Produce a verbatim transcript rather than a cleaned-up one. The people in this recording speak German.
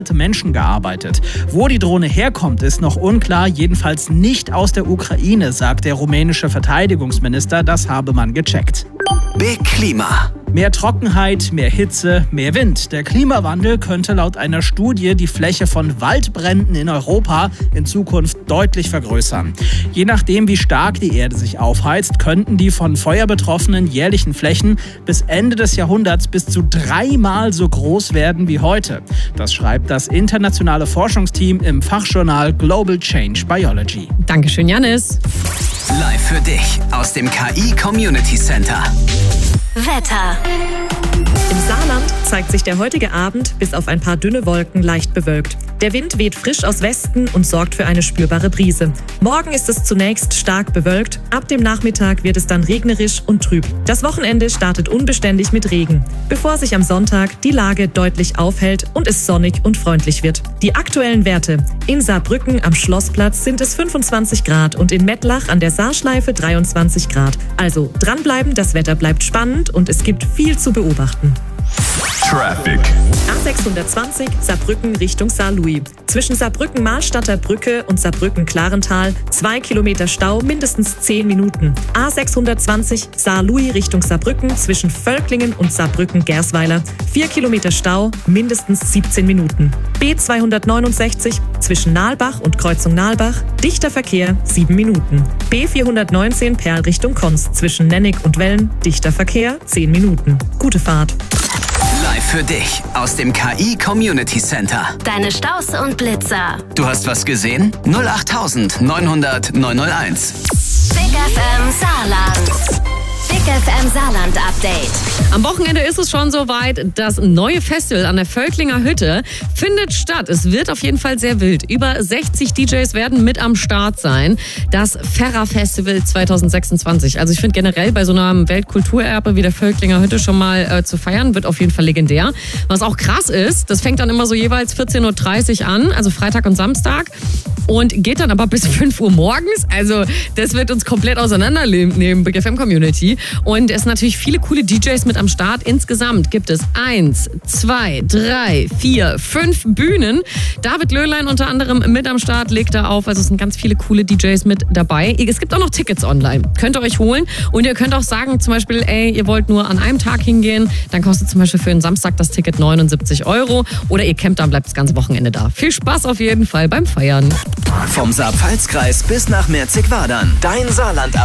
Menschen gearbeitet. Wo die Drohne herkommt, ist noch unklar, jedenfalls nicht aus der Ukraine, sagt der rumänische Verteidigungsminister, das habe man gecheckt. Big Klima. Mehr Trockenheit, mehr Hitze, mehr Wind. Der Klimawandel könnte laut einer Studie die Fläche von Waldbränden in Europa in Zukunft deutlich vergrößern. Je nachdem, wie stark die Erde sich aufheizt, könnten die von Feuer betroffenen jährlichen Flächen bis Ende des Jahrhunderts bis zu dreimal so groß werden wie heute. Das schreibt das internationale Forschungsteam im Fachjournal Global Change Biology. Dankeschön, Janis. Live für dich aus dem K I Community Center. Wetter. Im Saarland zeigt sich der heutige Abend bis auf ein paar dünne Wolken leicht bewölkt. Der Wind weht frisch aus Westen und sorgt für eine spürbare Brise. Morgen ist es zunächst stark bewölkt. Ab dem Nachmittag wird es dann regnerisch und trüb. Das Wochenende startet unbeständig mit Regen, bevor sich am Sonntag die Lage deutlich aufhellt und es sonnig und freundlich wird. Die aktuellen Werte: in Saarbrücken am Schlossplatz sind es fünfundzwanzig Grad und in Mettlach an der Saarschleife dreiundzwanzig Grad. Also dranbleiben, das Wetter bleibt spannend und es gibt viel zu beobachten. Traffic. A sechshundertzwanzig Saarbrücken Richtung Saarlouis. Zwischen Saarbrücken-Mahlstadter Brücke und Saarbrücken-Klarental zwei Kilometer Stau, mindestens zehn Minuten. A sechshundertzwanzig Saarlouis Richtung Saarbrücken zwischen Völklingen und Saarbrücken-Gersweiler vier Kilometer Stau, mindestens siebzehn Minuten. B zweihundertneunundsechzig zwischen Nahlbach und Kreuzung Nahlbach dichter Verkehr sieben Minuten. B vierhundertneunzehn Perl Richtung Konz zwischen Nennig und Wellen dichter Verkehr zehn Minuten. Gute Fahrt. Live für dich aus dem K I Community Center. Deine Staus und Blitzer. Du hast was gesehen? null acht neunhundert neunhunderteins. Big F M Saarland. Big F M Saarland Update. Am Wochenende ist es schon soweit. Das neue Festival an der Völklinger Hütte findet statt. Es wird auf jeden Fall sehr wild. Über sechzig D Js werden mit am Start sein. Das Ferra Festival zwanzig sechsundzwanzig. Also ich finde generell bei so einem Weltkulturerbe wie der Völklinger Hütte schon mal äh, zu feiern, wird auf jeden Fall legendär. Was auch krass ist, das fängt dann immer so jeweils vierzehn Uhr dreißig an, also Freitag und Samstag. Und geht dann aber bis fünf Uhr morgens. Also das wird uns komplett auseinandernehmen, Big F M Community. Und es sind natürlich viele coole D Js mit am Start. Insgesamt gibt es eins, zwei, drei, vier, fünf Bühnen. David Löhlein unter anderem mit am Start, legt da auf. Also es sind ganz viele coole D Js mit dabei. Es gibt auch noch Tickets online. Könnt ihr euch holen. Und ihr könnt auch sagen zum Beispiel, ey, ihr wollt nur an einem Tag hingehen. Dann kostet zum Beispiel für einen Samstag das Ticket neunundsiebzig Euro. Oder ihr campt dann, bleibt das ganze Wochenende da. Viel Spaß auf jeden Fall beim Feiern. Vom Saar-Pfalz-Kreis bis nach Merzig-Wadern. Dein Saarland